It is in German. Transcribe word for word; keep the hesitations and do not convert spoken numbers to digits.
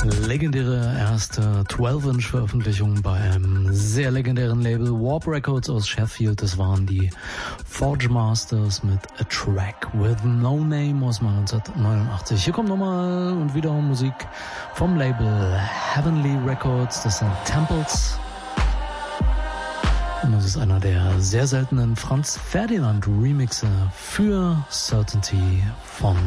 legendäre erste zwölf Inch Veröffentlichung bei einem sehr legendären Label Warp Records aus Sheffield. Das waren die Forge Masters mit A Track with No Name aus neunzehnhundertneunundachtzig. Hier kommt nochmal und wieder Musik vom Label Heavenly Records. Das sind Temples. Und das ist einer der sehr seltenen Franz Ferdinand Remixe für Certainty von